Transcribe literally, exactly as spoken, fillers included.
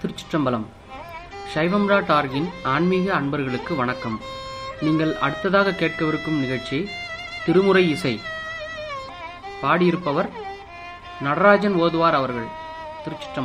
திருச்சிற்றம்பலம். சைவம்ரா டார்கின் ஆன்மீக அன்பர்களுக்கு வணக்கம். நீங்கள் அடுத்ததாக கேட்கவிருக்கும் நிகழ்ச்சி திருமுறை இசை. பாடியிருப்பவர் நடராஜன் ஓதுவார் அவர்கள். திருச்சிற்றம்பலம்.